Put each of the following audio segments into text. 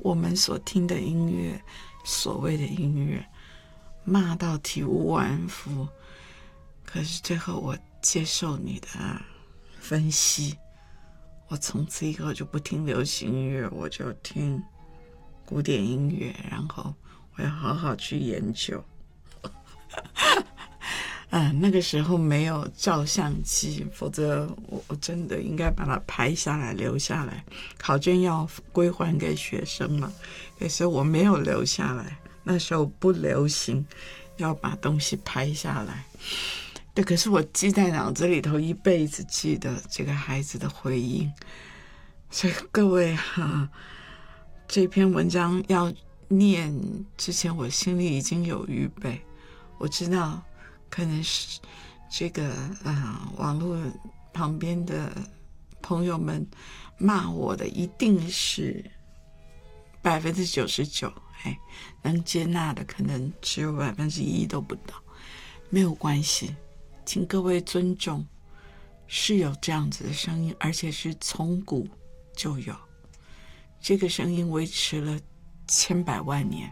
我们所听的音乐，所谓的音乐，骂到体无完肤。可是最后我接受你的分析，我从此以后就不听流行音乐，我就听古典音乐，然后我要好好去研究。那个时候没有照相机，否则我真的应该把它拍下来留下来，考卷要归还给学生嘛。可是我没有留下来，那时候不流行要把东西拍下来。对，可是我记在脑子里头，一辈子记得这个孩子的回应。所以各位这篇文章要念之前，我心里已经有预备，我知道可能是这个网络旁边的朋友们骂我的一定是99%，能接纳的可能只有1%都不到，没有关系，请各位尊重，是有这样子的声音，而且是从古就有，这个声音维持了千百万年。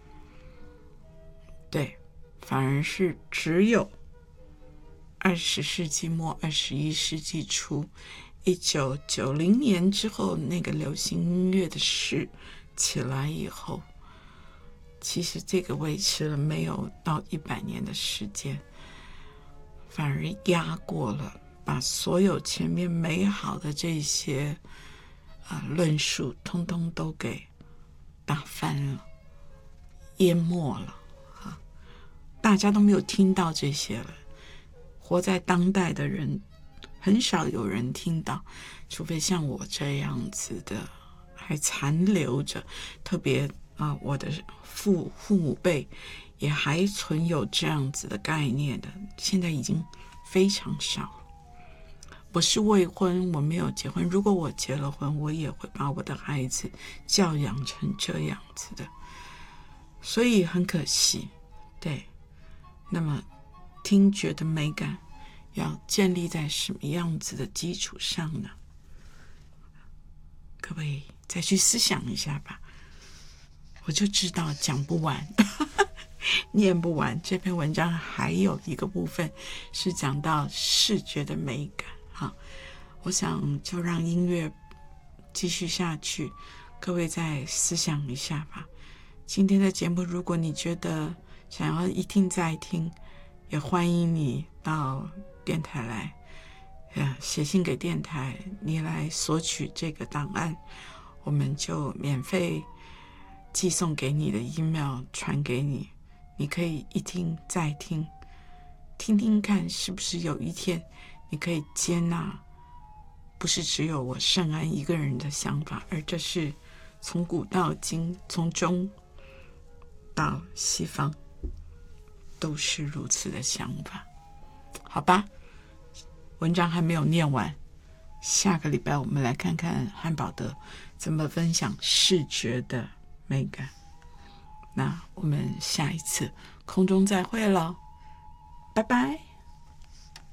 对，反而是只有20世纪末21世纪初1990年之后，那个流行音乐的势起来以后，其实这个维持了没有到100年的时间，反而压过了，把所有前面美好的这些论述通通都给打翻了，淹没了。大家都没有听到这些了，活在当代的人很少有人听到，除非像我这样子的还残留着，特别我的父母辈也还存有这样子的概念的，现在已经非常少了。我是未婚，我没有结婚，如果我结了婚，我也会把我的孩子教养成这样子的，所以很可惜。对，那么听觉的美感要建立在什么样子的基础上呢？各位再去思想一下吧，我就知道讲不完念不完。这篇文章还有一个部分是讲到视觉的美感，我想就让音乐继续下去，各位再思想一下吧。今天的节目，如果你觉得想要一听再听，也欢迎你到电台来写信给电台，你来索取这个档案，我们就免费寄送给你的 email 传给你，你可以一听再听，听听看是不是有一天你可以接纳不是只有我圣安一个人的想法，而这是从古到今，从中到西方都是如此的想法。好吧，文章还没有念完，下个礼拜我们来看看汉堡德怎么分享视觉的美感。那我们下一次空中再会了，拜拜。